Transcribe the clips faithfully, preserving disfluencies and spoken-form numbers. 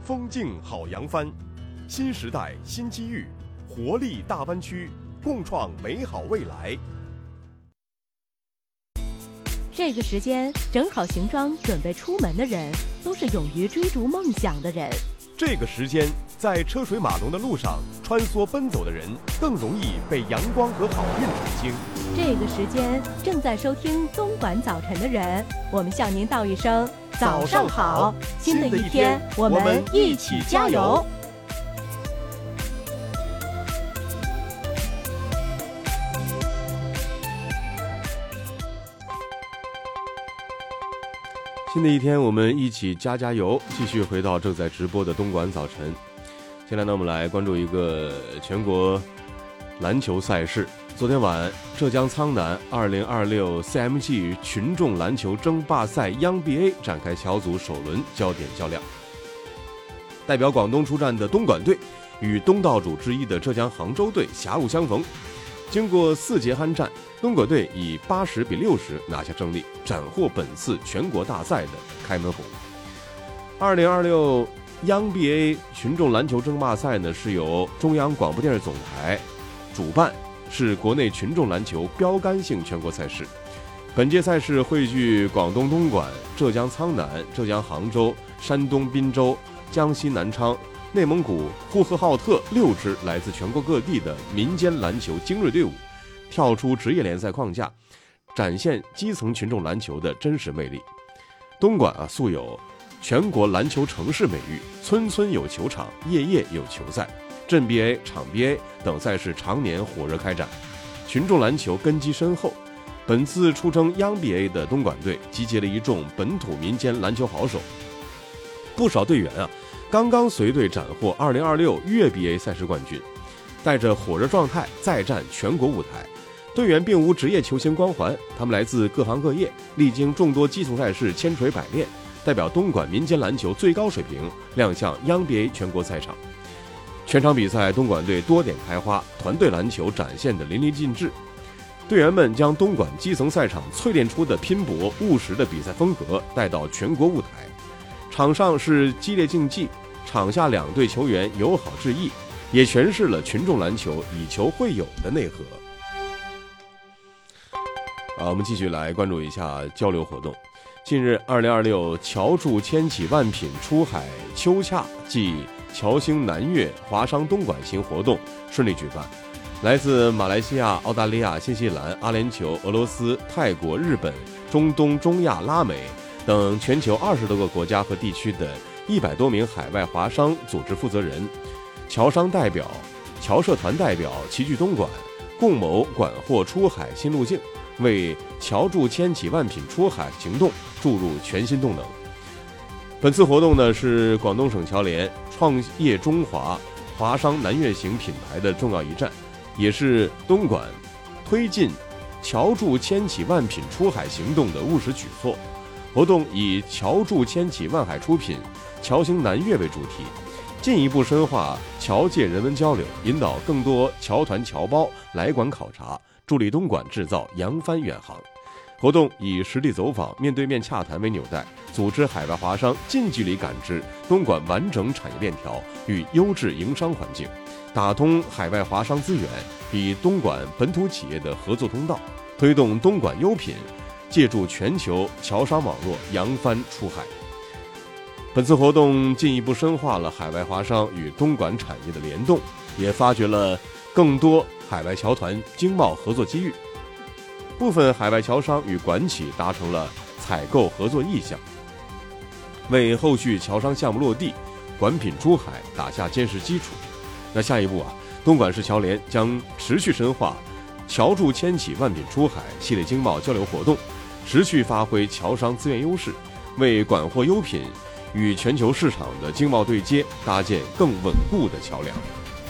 风景好扬帆，新时代新机遇，活力大湾区，共创美好未来。 这个时间整好行装准备出门的人，都是勇于追逐梦想的人。 这个时间在车水马龙的路上穿梭奔走的人，更容易被阳光和好运垂青。 这个时间正在收听东莞早晨的人，我们向您道一声早上好，新的一天我们一起加油。 新的一天我们一起加加油，继续回到正在直播的东莞早晨。现在呢，我们来关注一个全国篮球赛事。昨天晚，浙江苍南二零二六 C M G 群众篮球争霸赛央 B A 展开小组首轮焦点较量。代表广东出战的东莞队与东道主之一的浙江杭州队狭路相逢。经过四节酣战，东莞队以八十比六十拿下胜利，斩获本次全国大赛的开门红。二零二六央 B A 群众篮球争霸赛呢，是由中央广播电视总台主办，是国内群众篮球标杆性全国赛事。本届赛事汇聚广东东莞、浙江苍南、浙江杭州、山东滨州、江西南昌、内蒙古呼和浩特六支来自全国各地的民间篮球精锐队伍，跳出职业联赛框架，展现基层群众篮球的真实魅力。东莞啊，素有全国篮球城市美誉，村村有球场，夜夜有球赛，镇 B A、场 B A 等赛事常年火热开展，群众篮球根基深厚。本次出征央 B A 的东莞队集结了一众本土民间篮球好手，不少队员啊刚刚随队斩获二零二六粤 B A 赛事冠军，带着火热状态再战全国舞台。队员并无职业球星光环，他们来自各行各业，历经众多基层赛事千锤百炼，代表东莞民间篮球最高水平亮相央 B A 全国赛场。全场比赛，东莞队多点开花，团队篮球展现得淋漓尽致。队员们将东莞基层赛场淬炼出的拼搏务实的比赛风格带到全国舞台。场上是激烈竞技，场下两队球员友好致意，也诠释了群众篮球以球会友的内核。啊，我们继续来关注一下交流活动。近日，二零二六侨驻千启万品出海秋洽暨侨兴南粤华商东莞行活动顺利举办。来自马来西亚、澳大利亚、新西兰、阿联酋、俄罗斯、泰国、日本、中东、中亚、拉美等全球二十多个国家和地区的一百多名海外华商组织负责人、侨商代表、侨社团代表齐聚东莞，共谋莞货出海新路径，为侨驻千启万品出海行动注入全新动能。本次活动呢，是广东省侨联创业中华华商南粤行品牌的重要一站，也是东莞推进侨驻千启万品出海行动的务实举措。活动以侨驻千启万海出品，侨兴南粤为主题，进一步深化侨界人文交流，引导更多侨团侨胞来莞考察，助力东莞制造扬帆远航。活动以实地走访、面对面洽谈为纽带，组织海外华商近距离感知东莞完整产业链条与优质营商环境，打通海外华商资源与东莞本土企业的合作通道，推动东莞优品借助全球侨商网络扬帆出海。本次活动进一步深化了海外华商与东莞产业的联动，也发掘了更多海外侨团经贸合作机遇。部分海外侨商与莞企达成了采购合作意向，为后续侨商项目落地、莞品出海打下坚实基础。那下一步啊，东莞市侨联将持续深化侨驻千启万品出海系列经贸交流活动，持续发挥侨商资源优势，为莞货优品与全球市场的经贸对接搭建更稳固的桥梁。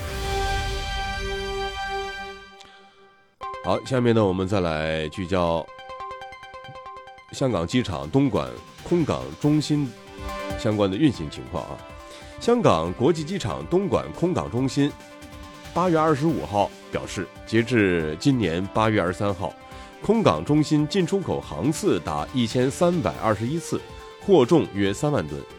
好，下面呢，我们再来聚焦香港机场东莞空港中心相关的运行情况啊。香港国际机场东莞空港中心八月二十五号表示，截至今年八月二十三号，空港中心进出口航次达一千三百二十一次，货重约三万吨，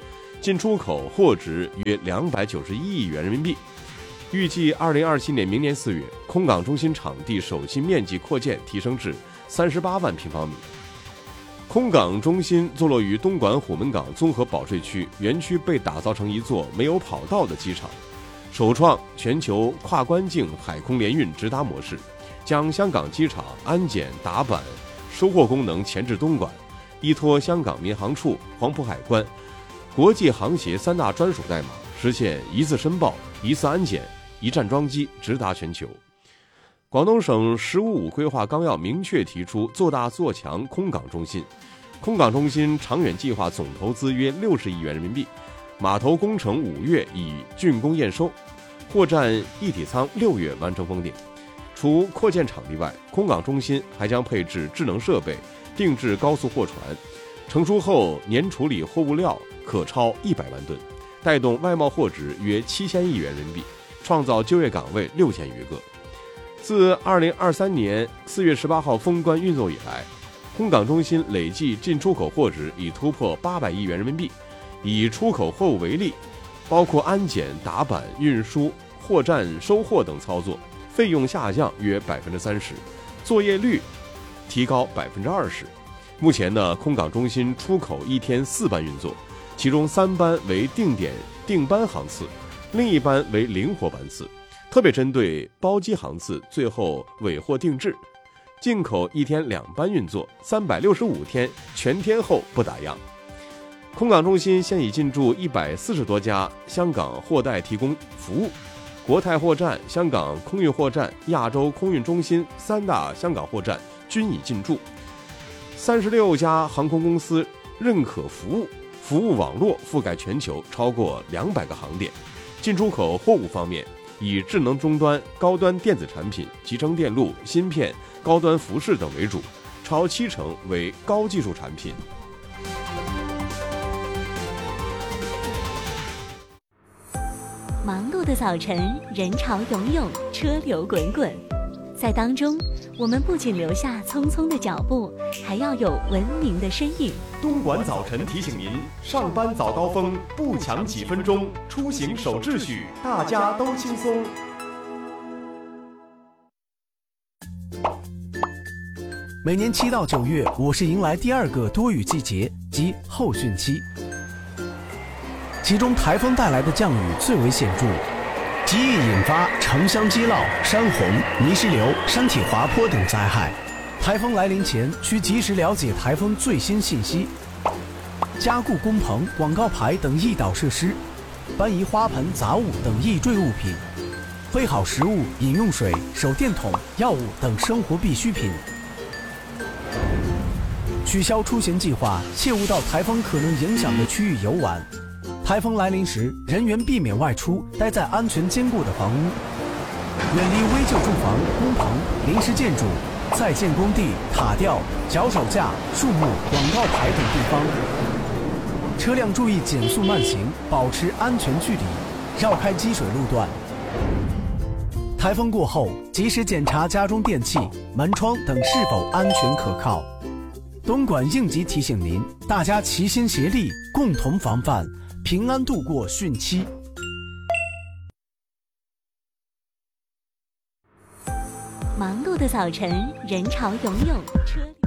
进出口货值约两百九十一亿元人民币。预计二零二七年明年四月，空港中心场地手机面积扩建提升至三十八万平方米。空港中心坐落于东莞虎门港综合保税区，园区被打造成一座没有跑道的机场，首创全球跨关境海空联运直达模式，将香港机场安检、打板、收货功能前置东莞，依托香港民航处、黄埔海关、国际航协三大专属代码，实现一次申报、一次安检、一站装机，直达全球。广东省“十五五”规划纲要明确提出做大做强空港中心。空港中心长远计划总投资约六十亿元人民币，码头工程五月已竣工验收，货站一体仓六月完成封顶。除扩建场地外，空港中心还将配置智能设备，定制高速货船，成熟后年处理货物料可超一百万吨，带动外贸货值约七千亿元人民币，创造就业岗位六千余个。自二零二三年四月十八号封关运作以来，空港中心累计进出口货值已突破八百亿元人民币。以出口货物为例，包括安检、打板、运输、货站收货等操作，费用下降约百分之三十，作业率提高百分之二十。目前呢，空港中心出口一天四班运作，其中三班为定点定班航次，另一班为灵活班次。特别针对包机航次，最后尾货定制。进口一天两班运作，三百六十五天全天候不打烊。空港中心现已进驻一百四十多家香港货代提供服务，国泰货站、香港空运货站、亚洲空运中心三大香港货站均已进驻，三十六家航空公司认可服务，服务网络覆盖全球超过两百个航点。进出口货物方面，以智能终端、高端电子产品、集成电路、芯片、高端服饰等为主，超七成为高技术产品。 忙碌的早晨，人潮涌涌，车流滚滚，在当中，我们不仅留下匆匆的脚步，还要有文明的身影。 东莞早晨提醒您：上班早高峰，不抢几分钟；出行守秩序，大家都轻松。 每年七到九月，我市迎来第二个多雨季节，即后汛期。其中台风带来的降雨最为显著，极易引发城乡积涝、山洪、泥石流、山体滑坡等灾害。台风来临前，需及时了解台风最新信息，加固工棚、广告牌等易导设施，搬移花盆、杂物等易坠物品，备好食物、饮用水、手电筒、药物等生活必需品。取消出行计划，切勿到台风可能影响的区域游玩。台风来临时，人员避免外出，待在安全坚固的房屋，远离危旧住房、工棚、临时建筑、在建工地、塔吊、脚手架、树木、广告牌等地方。车辆注意减速慢行，保持安全距离，绕开积水路段。台风过后，及时检查家中电器、门窗等是否安全可靠。东莞应急提醒您，大家齐心协力，共同防范，平安度过汛期。 忙碌的早晨，人潮涌涌，车。